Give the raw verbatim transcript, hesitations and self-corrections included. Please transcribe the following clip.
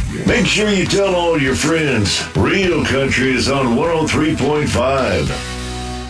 Make sure you tell all your friends. Real Country is on one oh three point five.